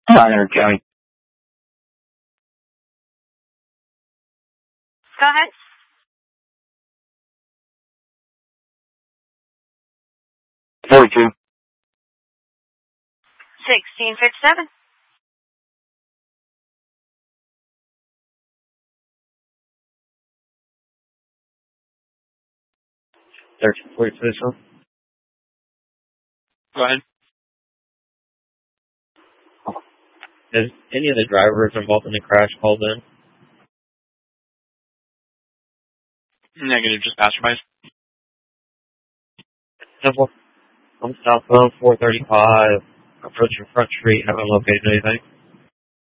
Minor County. Go ahead. 42. 1657. 1342, sir. Go ahead. Has any of the drivers involved in the crash called in? Negative, just passerbys. Simple. I'm southbound 435, approaching Front Street, haven't located anything.